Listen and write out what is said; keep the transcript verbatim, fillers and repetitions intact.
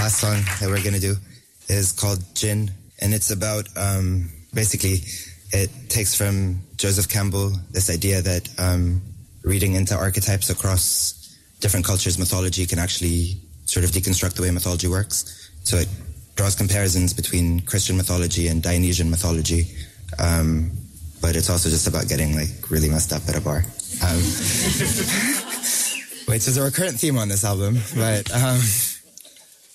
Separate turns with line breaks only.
last song that we're going to do is called Jinn, and it's about, um, basically, it takes from Joseph Campbell this idea that um, reading into archetypes across different cultures' mythology can actually sort of deconstruct the way mythology works. So it draws comparisons between Christian mythology and Dionysian mythology, um, but it's also just about getting like really messed up at a bar. Um, which is a recurrent theme on this album, but... Um,